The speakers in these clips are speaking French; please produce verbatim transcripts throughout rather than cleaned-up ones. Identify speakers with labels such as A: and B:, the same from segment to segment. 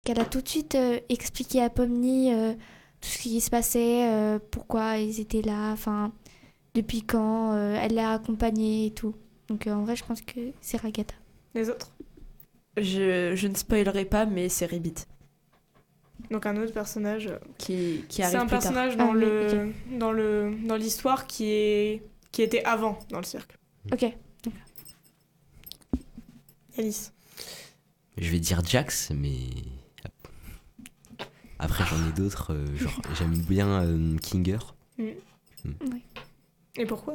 A: qu'elle a tout de suite euh, expliqué à Pomni euh, tout ce qui se passait, euh, pourquoi ils étaient là, enfin, depuis quand, euh, elle l'a accompagnée et tout. Donc euh, en vrai, je pense que c'est Ragatha.
B: Les autres?
C: Je, je ne spoilerai pas, mais c'est Ribbit
B: Donc un autre personnage. euh,
C: qui, qui
B: C'est
C: arrive
B: un
C: plus tard.
B: personnage dans
A: Ah oui,
B: le dans le dans l'histoire qui est qui était avant dans le cirque.
A: Ok.
B: Alice.
D: Je vais dire Jax, mais après j'en ai d'autres. euh, genre j'aime bien euh, Kinger.
B: Et pourquoi?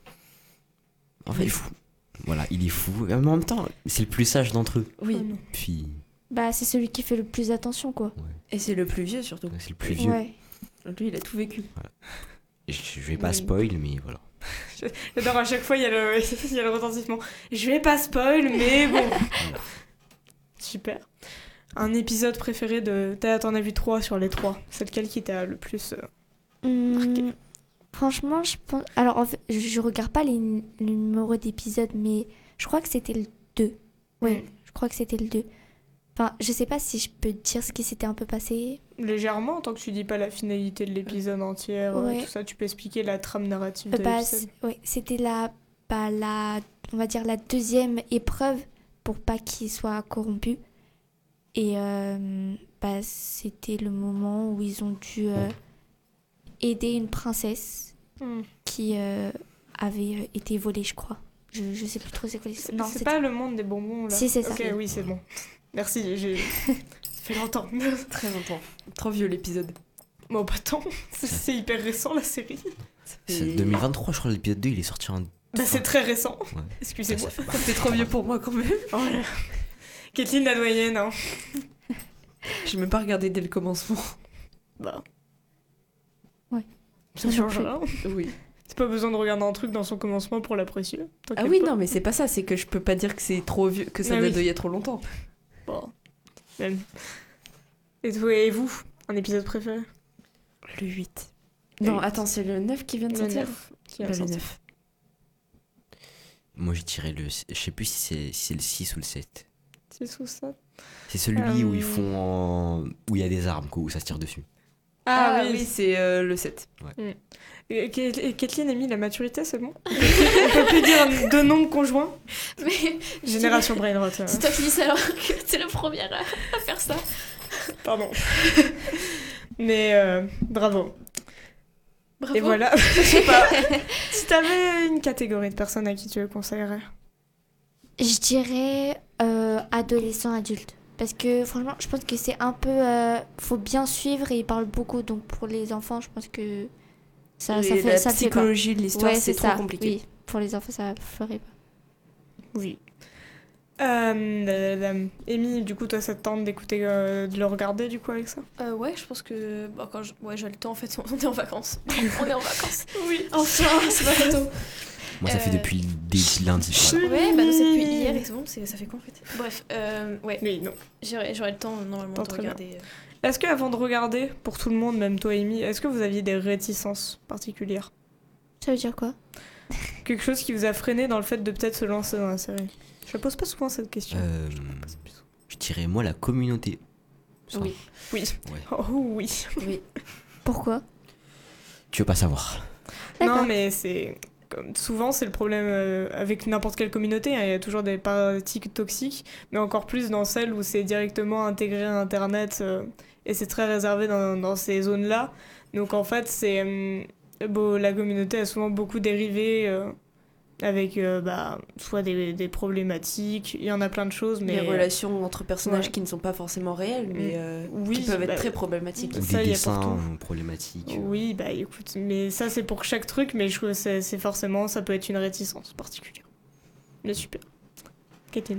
D: En fait, il est fou. Voilà, il est fou. Mais en même temps, c'est le plus sage d'entre eux.
C: Oui,
B: Oh non.
D: Puis
A: Bah, c'est celui qui fait le plus attention, quoi.
C: et c'est le plus vieux surtout.
D: c'est le plus vieux.
A: Ouais.
C: Lui, il a tout vécu.
D: Je, je vais pas
B: Oui.
D: spoil, mais voilà.
B: J'adore, à chaque fois il y a le il y a le retentissement. Je vais pas spoil, mais bon. Super. Un épisode préféré de T'as t'en as vu trois sur les trois. C'est lequel qui t'a le plus euh,
A: Hum, franchement, je pense. Alors, en fait, je, je regarde pas les, les numéros d'épisodes, mais je crois que c'était le deux. Ouais,
B: Mm.
A: je crois que c'était le deux. Enfin, je sais pas si je peux dire ce qui s'était un peu passé.
B: légèrement, tant que tu dis pas la finalité de l'épisode entière, euh,
A: Ouais.
B: tout ça, tu peux expliquer la trame narrative
A: Euh,
B: de
A: bah,
B: l'épisode.
A: c'est- ouais, c'était la, bah, la, on va dire la deuxième épreuve pour pas qu'il soit corrompu. Et euh, bah, c'était le moment où ils ont dû euh, aider une princesse
B: Hmm.
A: qui euh, avait euh, été volée, je crois. Je, je sais plus trop c'est quoi les...
B: C'est
A: Non,
B: c'est
A: c'était-
B: pas le monde des bonbons là.
A: Si, c'est ça.
B: Ok, oui, c'est bon. Merci, j'ai ça fait longtemps.
C: Très longtemps. Trop vieux l'épisode.
B: Bon, pas tant. C'est- C'est hyper récent la série.
D: C'est deux mille vingt-trois, je crois, l'épisode deux, il est sorti en.
B: Bah, c'est très récent.
D: Ouais.
B: Excusez-moi.
D: Ça fait-
C: T'es trop vieux pour moi quand même.
B: Oh là. Kathleen la doyenne, hein.
C: J'ai même pas regardé dès le commencement.
B: Bah.
A: Ouais.
B: Ça
A: Moi non
B: change
A: plus.
B: rien.
C: Oui.
B: C'est pas besoin de regarder un truc dans son commencement pour l'apprécier.
C: Ah
B: T'inquiète
C: oui,
B: pas.
C: non, mais c'est pas ça. C'est que je peux pas dire que c'est trop vieux, que ça
B: Ah
C: date
B: oui.
C: d'il y a trop longtemps.
B: Bon. Même. Et vous, et vous un épisode préféré?
C: Le huit. Non,
B: huit.
C: attends, c'est le neuf qui vient de
B: Le
C: sortir.
B: neuf qui
C: Bah,
B: vient de
C: le
B: sortir.
C: neuf.
D: Moi, je dirais le. Je sais plus si c'est si c'est le six ou le sept.
B: C'est sous ça.
D: C'est celui
B: Euh,
D: où ils font. en- où il y a des armes, quoi, où ça se tire dessus.
B: Ah, oui.
C: c'est euh, le sept.
B: Et Ka- et Kathleen a mis la maturité, c'est bon? On peut plus dire deux nombres conjoints?
E: Mais
B: Génération Brainrot. euh,
E: c'est toi qui dis ça alors que t'es la première à, à faire ça.
B: Pardon. Mais euh, bravo.
E: Bravo.
B: Et voilà. Je sais pas. Si t'avais une catégorie de personnes à qui tu le conseillerais?
A: Je dirais euh, adolescent adulte. Parce que franchement, je pense que c'est un peu... euh, faut bien suivre et il parle beaucoup. Donc pour les enfants, je pense que ça, ça
C: Et
A: fait
C: la
A: ça fait pas.
C: psychologie de l'histoire,
A: Ouais,
C: c'est trop
A: ça.
C: compliqué.
A: Oui, pour les enfants, ça ferait pas.
B: Oui. Euh, Amy, du coup, toi, ça te tente d'écouter, euh, de le regarder, du coup, avec ça?
E: Euh, ouais, je pense que bah, quand je... ouais, j'ai le temps en fait, on est en vacances. On est en vacances.
B: Oui.
E: Enfin, c'est pas tôt.
D: Moi, ça fait
E: Euh,
D: depuis dès lundi. voilà.
E: Ouais, bah non, c'est depuis hier et c'est bon, c'est- ça fait quoi en fait? Bref, euh, ouais,
B: Oui, non.
E: j'aurai j'aurai le temps normalement
B: Oh,
E: de
B: très bien.
E: regarder. euh.
B: Est-ce que, avant de regarder, pour tout le monde, même toi, Amy, est-ce que vous aviez des réticences particulières?
A: Ça veut dire quoi?
B: Quelque chose qui vous a freiné dans le fait de peut-être se lancer dans la série? Je pose pas souvent cette question.
D: Euh, je dirais, moi, la communauté. Ça,
C: Oui.
B: Oui.
D: Ouais.
B: Oh oui.
C: Oui.
A: Pourquoi?
D: Tu veux pas savoir.
A: D'accord.
B: Non, mais c'est... comme souvent, c'est le problème euh, avec n'importe quelle communauté, hein. Il y a toujours des pratiques toxiques, mais encore plus dans celle où c'est directement intégré à Internet euh, et c'est très réservé dans, dans ces zones-là. Donc en fait, c'est... hum, bon, la communauté a souvent beaucoup dérivé euh, avec euh, bah, soit des, des problématiques, il y en a plein de choses, mais...
C: Les relations entre personnages
B: Ouais.
C: qui ne sont pas forcément réelles, mais euh,
B: Oui,
C: qui peuvent être
B: bah,
C: très problématiques.
D: Ou
B: Ça,
D: des
B: y a
D: dessins
B: partout.
D: euh, problématiques.
B: Oui, bah écoute, mais ça c'est pour chaque truc, mais je trouve que c'est c'est forcément, ça peut être une réticence particulière. Mais super. Kathleen.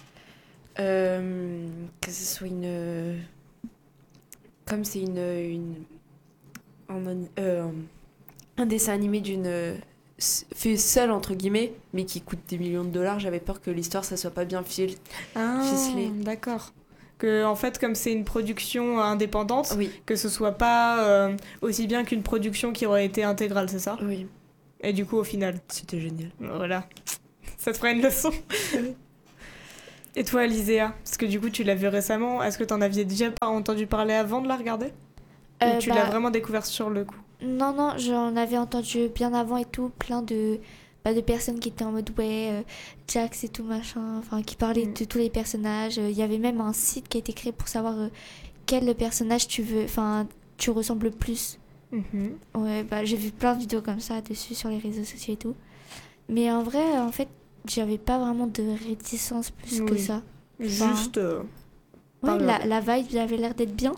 C: Euh, que ce soit une. Comme c'est une. une un, an- euh, un dessin animé d'une. euh, s- fait seul, entre guillemets, mais qui coûte des millions de dollars, j'avais peur que l'histoire, ça soit pas bien fil-
B: Ah,
C: Ficelé.
B: d'accord. Que en fait, comme c'est une production indépendante,
C: Oui,
B: que ce soit pas euh, aussi bien qu'une production qui aurait été intégrale, c'est ça?
C: oui,
B: Et du coup, au final,
C: c'était génial.
B: voilà. Ça te fera une leçon. Et toi, Alizéa, parce que du coup, tu l'as vu récemment, est-ce que t'en aviez déjà pas entendu parler avant de la regarder
A: Euh,
B: Ou tu
A: bah,
B: l'as vraiment découvert sur le coup?
A: Non, non, j'en avais entendu bien avant et tout, plein de, bah, de personnes qui étaient en mode ouais, euh, Jax et tout machin, enfin qui parlaient
B: Mm.
A: de tous les personnages. Il y avait même un site qui a été créé pour savoir euh, quel personnage tu veux, enfin tu ressembles le plus.
B: Mhm.
A: Ouais, bah j'ai vu plein de vidéos comme ça dessus sur les réseaux sociaux et tout. Mais en vrai, en fait, j'avais pas vraiment de réticence plus que
B: Oui.
A: ça.
B: Juste euh,
A: Ouais,
B: Pas
A: la,
B: grave.
A: la vibe avait l'air d'être bien.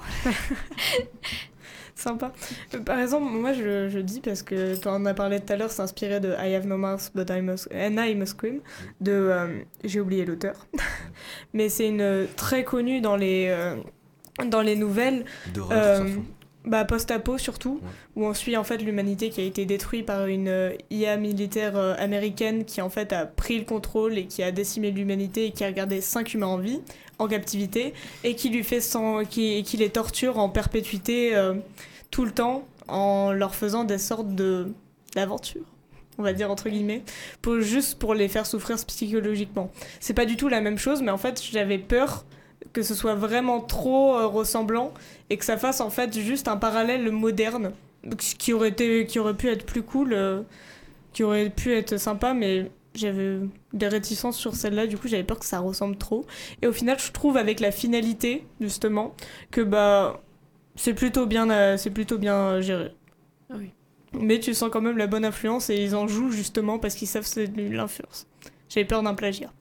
B: sympa. Euh, Par exemple, moi je, je dis parce que tu en as parlé tout à l'heure, c'est inspiré de I Have No Mouth But I Must, and I Must Scream de euh, j'ai oublié l'auteur, mais c'est une euh, très connue dans les euh, dans les nouvelles.
D: D'horreur,
B: Euh,
D: ça fond.
B: Bah, post-apo surtout,
D: Ouais.
B: où on suit en fait l'humanité qui a été détruite par une euh, I A militaire euh, américaine qui en fait a pris le contrôle et qui a décimé l'humanité et qui a gardé cinq humains en vie, en captivité, et qui lui fait sans, qui, et qui les torture en perpétuité euh, tout le temps en leur faisant des sortes de d'aventures, on va dire entre guillemets, pour, juste pour les faire souffrir psychologiquement. C'est pas du tout la même chose, mais en fait j'avais peur que ce soit vraiment trop euh, ressemblant et que ça fasse en fait juste un parallèle moderne qui aurait été qui aurait pu être plus cool, euh, qui aurait pu être sympa, mais j'avais des réticences sur celle-là, du coup j'avais peur que ça ressemble trop, et au final je trouve avec la finalité justement que bah c'est plutôt bien euh, c'est plutôt bien géré.
C: Ah oui.
B: Mais tu sens quand même la bonne influence et ils en jouent justement parce qu'ils savent c'est de l'influence. J'avais peur d'un plagiat.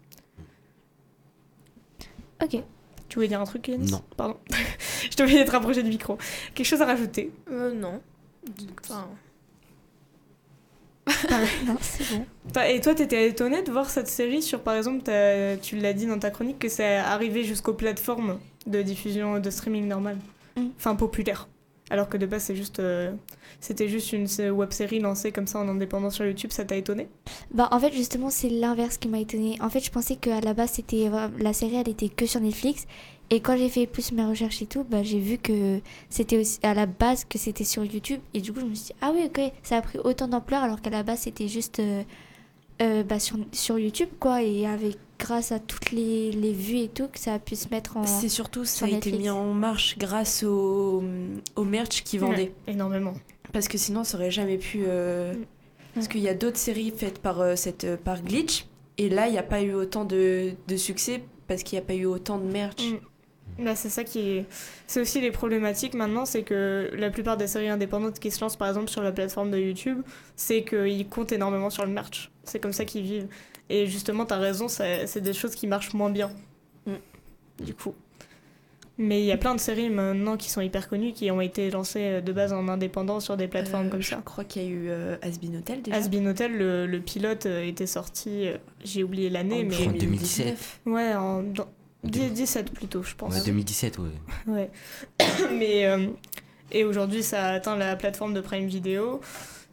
A: Ok.
B: Tu voulais dire un truc, Yanis?
D: Non.
B: Pardon. Je t'ai oublié de te rapprocher du micro. Quelque chose à rajouter?
E: Euh, non. Enfin,
A: Non, c'est bon.
B: Toi- Et toi, t'étais étonnée de voir cette série sur, par exemple, t'as- tu l'as dit dans ta chronique, que c'est arrivé jusqu'aux plateformes de diffusion de streaming normal.
A: Mm.
B: Enfin, populaire. Alors que de base, c'est juste, euh, c'était juste une web-série lancée comme ça en indépendant sur YouTube. Ça t'a étonné?
A: Bah en fait justement c'est l'inverse qui m'a étonnée. En fait je pensais qu'à la base c'était vra- la série elle était que sur Netflix et quand j'ai fait plus mes recherches et tout bah j'ai vu que c'était aussi à la base que c'était sur YouTube et du coup je me suis dit ah oui ok ça a pris autant d'ampleur alors qu'à la base c'était juste euh, euh, bah, sur, sur YouTube quoi et avec grâce à toutes les, les vues et tout que ça a pu se mettre en...
C: C'est surtout, ça a
A: sur
C: été
A: Netflix.
C: mis en marche grâce au, au merch qu'ils vendaient.
B: Ouais, énormément.
C: Parce que sinon, ça aurait jamais pu. euh,
B: Mm.
C: Parce qu'il y a d'autres séries faites par, euh, cette, euh, par Glitch. Et là, il n'y a pas eu autant de, de succès parce qu'il n'y a pas eu autant de merch.
B: Mm. Bah, c'est ça qui est... C'est aussi les problématiques maintenant, c'est que la plupart des séries indépendantes qui se lancent par exemple sur la plateforme de YouTube, c'est qu'ils comptent énormément sur le merch. C'est comme ça qu'ils vivent. Et justement, t'as raison, c'est c'est des choses qui marchent moins bien.
C: Mm.
B: Du coup. Mais il y a plein de séries maintenant qui sont hyper connues, qui ont été lancées de base en indépendant sur des plateformes
C: Euh,
B: comme
C: je
B: ça.
C: crois qu'il y a eu euh, Has-Been Hotel déjà.
B: Has-Been Hotel, le, le pilote euh, était sorti, euh, j'ai oublié l'année,
C: En
B: mais...
D: deux mille dix-sept.
B: Ouais, en dans-
D: Deux-
B: dix-sept plutôt, je pense.
D: Ouais, deux mille dix-sept, ouais.
B: Ouais. Mais euh, et aujourd'hui, ça a atteint la plateforme de Prime Video.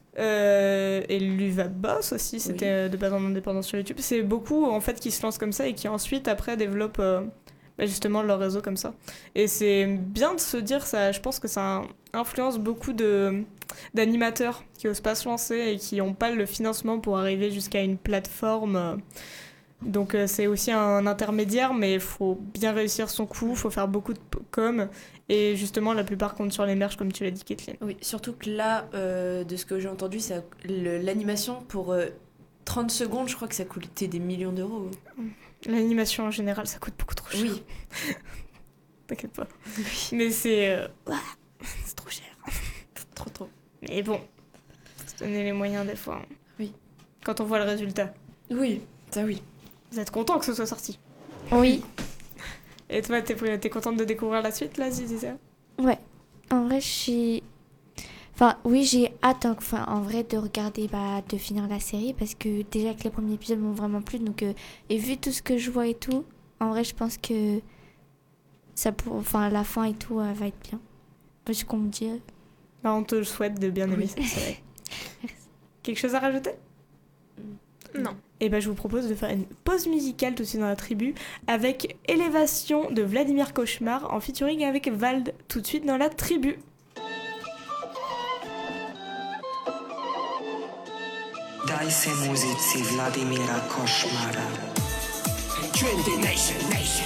B: Euh, et Luva Boss aussi, c'était
C: Oui.
B: euh, de base en indépendance sur YouTube. C'est beaucoup en fait qui se lancent comme ça et qui ensuite après développent euh, bah, justement leur réseau comme ça. Et c'est bien de se dire ça. Je pense que ça influence beaucoup de d'animateurs qui osent pas se lancer et qui n'ont pas le financement pour arriver jusqu'à une plateforme. euh, Donc euh, c'est aussi un intermédiaire, mais il faut bien réussir son coup, il faut faire beaucoup de p- com. Et justement, la plupart comptent sur les merch, comme tu l'as dit, Kathleen.
C: Oui, surtout que là, euh, de ce que j'ai entendu, ça- le- l'animation pour euh, trente secondes, je crois que ça coûtait des millions d'euros.
B: L'animation en général, ça coûte beaucoup trop cher.
C: Oui.
B: T'inquiète pas. Mais c'est... euh, ouah, c'est trop cher.
C: Trop, trop.
B: Mais bon, faut se donner les moyens des fois. hein.
C: Oui.
B: Quand on voit le résultat.
C: Oui, ça oui.
B: Vous êtes content que ce soit sorti.
A: Oui.
B: Et toi, t'es, t'es contente de découvrir la suite, là, Ziza?
A: Ouais, en vrai, je suis. Enfin, oui, j'ai hâte, hein, enfin, en vrai, de regarder, bah, de finir la série parce que déjà que les premiers épisodes m'ont vraiment plu. Donc, euh, et vu tout ce que je vois et tout, en vrai, je pense que ça pour... enfin, la fin et tout euh, va être bien. Parce qu'on me dit. euh,
B: Bah, on te le souhaite de bien aimer
C: Oui.
B: cette série. Quelque chose à rajouter?
E: non.
B: Et ben je vous propose de faire une pause musicale tout de suite dans la tribu avec Élévation de Vladimir Cauchemar en featuring avec Vald tout de suite dans la tribu.
F: Daj se muzici Vladimira Košmara. Trinity Nation, nation.